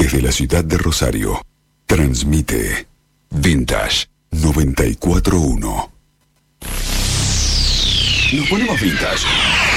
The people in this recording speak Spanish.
Desde la ciudad de Rosario, transmite Vintage 94.1. Nos ponemos vintage.